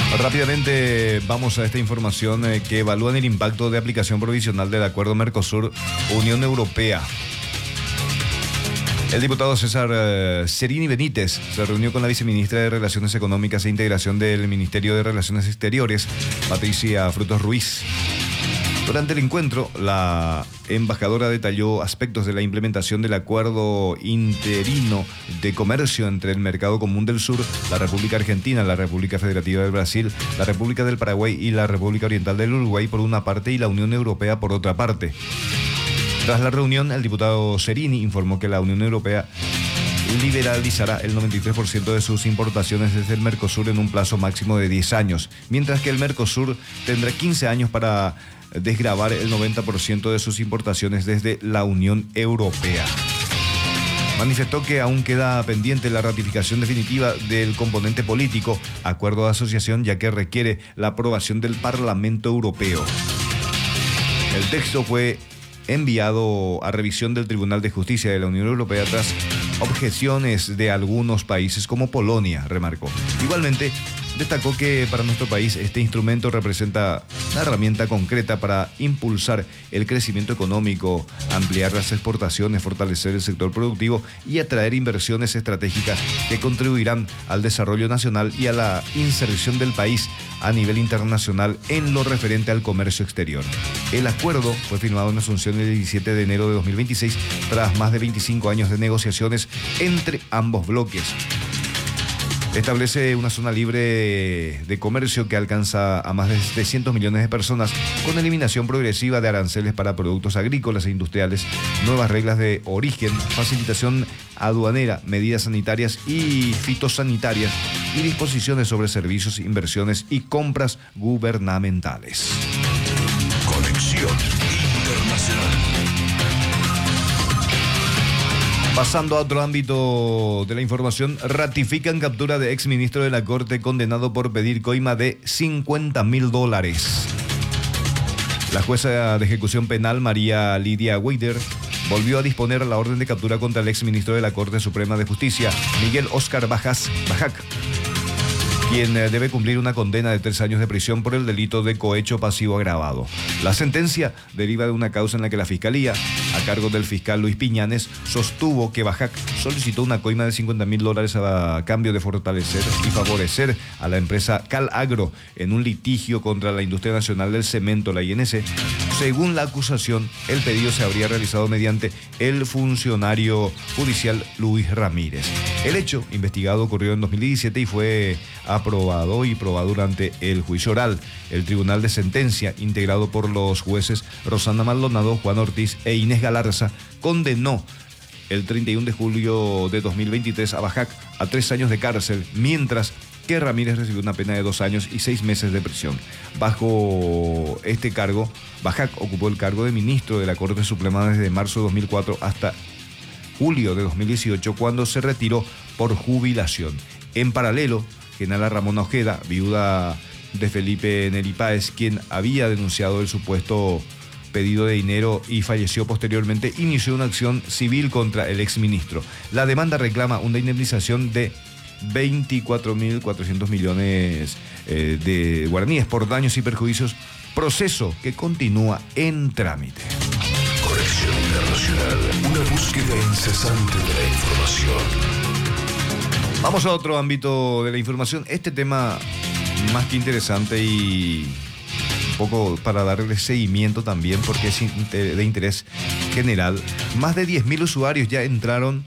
Rápidamente vamos a esta información que evalúan el impacto de aplicación provisional del acuerdo Mercosur-Unión Europea. El diputado César Serini Benítez se reunió con la viceministra de Relaciones Económicas e Integración del Ministerio de Relaciones Exteriores, Patricia Frutos Ruiz. Durante el encuentro, la embajadora detalló aspectos de la implementación del acuerdo interino de comercio entre el Mercado Común del Sur, la República Argentina, la República Federativa del Brasil, la República del Paraguay y la República Oriental del Uruguay por una parte y la Unión Europea por otra parte. Tras la reunión, el diputado Serini informó que la Unión Europea liberalizará el 93% de sus importaciones desde el Mercosur en un plazo máximo de 10 años, mientras que el Mercosur tendrá 15 años para desgravar el 90% de sus importaciones desde la Unión Europea. Manifestó que aún queda pendiente la ratificación definitiva del componente político, acuerdo de asociación, ya que requiere la aprobación del Parlamento Europeo. El texto fue enviado a revisión del Tribunal de Justicia de la Unión Europea tras objeciones de algunos países como Polonia, remarcó. Igualmente, destacó que para nuestro país este instrumento representa una herramienta concreta para impulsar el crecimiento económico, ampliar las exportaciones, fortalecer el sector productivo y atraer inversiones estratégicas que contribuirán al desarrollo nacional y a la inserción del país a nivel internacional en lo referente al comercio exterior. El acuerdo fue firmado en Asunción el 17 de enero de 2026 tras más de 25 años de negociaciones entre ambos bloques. Establece una zona libre de comercio que alcanza a más de 700 millones de personas con eliminación progresiva de aranceles para productos agrícolas e industriales, nuevas reglas de origen, facilitación aduanera, medidas sanitarias y fitosanitarias y disposiciones sobre servicios, inversiones y compras gubernamentales. Conexión Internacional. Pasando a otro ámbito de la información, ratifican captura de exministro de la Corte condenado por pedir coima de $50.000. La jueza de ejecución penal, María Lidia Weider, volvió a disponer la orden de captura contra el exministro de la Corte Suprema de Justicia, Miguel Óscar Bajac, quien debe cumplir una condena de 3 años de prisión por el delito de cohecho pasivo agravado. La sentencia deriva de una causa en la que la Fiscalía, a cargo del fiscal Luis Piñanes, sostuvo que Bajac solicitó una coima de $50.000 a cambio de fortalecer y favorecer a la empresa Calagro en un litigio contra la Industria Nacional del Cemento, la INC. Según la acusación, el pedido se habría realizado mediante el funcionario judicial Luis Ramírez. El hecho investigado ocurrió en 2017 y fue aprobado y probado durante el juicio oral. El Tribunal de Sentencia, integrado por los jueces Rosana Maldonado, Juan Ortiz e Inés Galarza, condenó el 31 de julio de 2023 a Bajac a 3 años de cárcel, mientras que Ramírez recibió una pena de 2 años y 6 meses de prisión. Bajo este cargo, Bajac ocupó el cargo de ministro de la Corte Suprema desde marzo de 2004 hasta julio de 2018, cuando se retiró por jubilación. En paralelo, Genara Ramona Ojeda, viuda de Felipe Neri Páez, quien había denunciado el supuesto pedido de dinero y falleció posteriormente, inició una acción civil contra el exministro. La demanda reclama una indemnización de 24.400 millones de guaraníes por daños y perjuicios, proceso que continúa en trámite. Conexión Internacional, una búsqueda incesante de la información. Vamos a otro ámbito de la información. Este tema más que interesante y un poco para darle seguimiento también porque es de interés general. Más de 10.000 usuarios ya entraron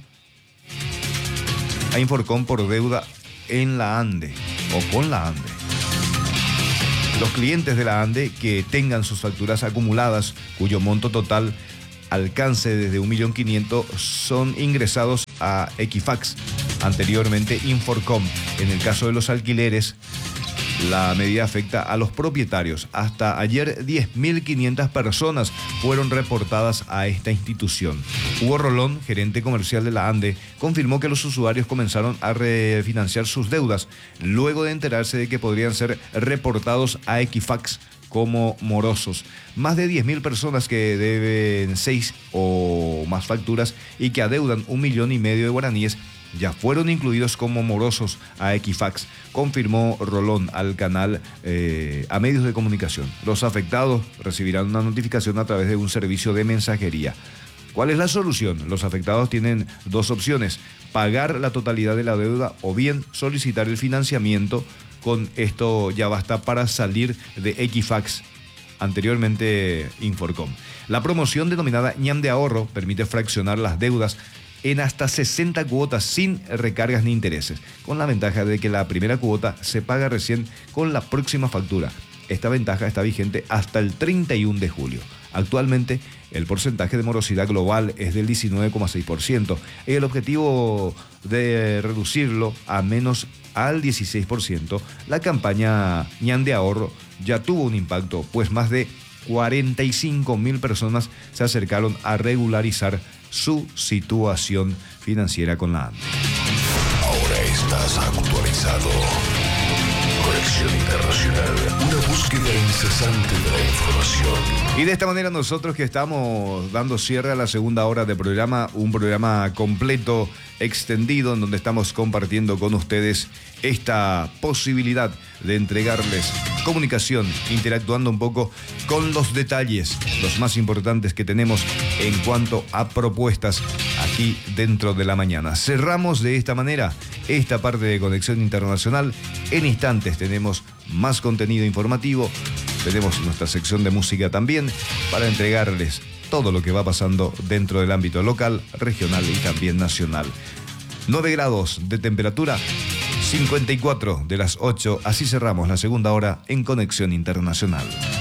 a Inforcom por deuda en la ANDE o con la ANDE. Los clientes de la ANDE que tengan sus facturas acumuladas, cuyo monto total alcance desde 1.500.000 son ingresados a Equifax, anteriormente Inforcom. En el caso de los alquileres, la medida afecta a los propietarios. Hasta ayer, 10.500 personas fueron reportadas a esta institución. Hugo Rolón, gerente comercial de la ANDE, confirmó que los usuarios comenzaron a refinanciar sus deudas luego de enterarse de que podrían ser reportados a Equifax como morosos. Más de 10.000 personas que deben 6 o más facturas y que adeudan 1,5 millones de guaraníes ya fueron incluidos como morosos a Equifax, confirmó Rolón al canal a medios de comunicación. Los afectados recibirán una notificación a través de un servicio de mensajería. ¿Cuál es la solución? Los afectados tienen dos opciones: pagar la totalidad de la deuda o bien solicitar el financiamiento. Con esto ya basta para salir de Equifax, anteriormente Inforcom. La promoción denominada ñam de ahorro permite fraccionar las deudas en hasta 60 cuotas sin recargas ni intereses, con la ventaja de que la primera cuota se paga recién con la próxima factura. Esta ventaja está vigente hasta el 31 de julio. Actualmente, el porcentaje de morosidad global es del 19,6% y el objetivo de reducirlo a menos al 16%. La campaña ñam de ahorro ya tuvo un impacto, pues más de 45.000 personas se acercaron a regularizar su situación financiera con la ANDE. Ahora estás actualizado. Conexión Internacional, una búsqueda incesante de la información. Y de esta manera nosotros que estamos dando cierre a la segunda hora de programa, un programa completo, extendido, en donde estamos compartiendo con ustedes esta posibilidad de entregarles comunicación, interactuando un poco con los detalles, los más importantes que tenemos en cuanto a propuestas aquí dentro de la mañana. Cerramos de esta manera esta parte de Conexión Internacional. En instantes tenemos más contenido informativo, tenemos nuestra sección de música también para entregarles todo lo que va pasando dentro del ámbito local, regional y también nacional. 9 grados de temperatura, 54 de las 8, así cerramos la segunda hora en Conexión Internacional.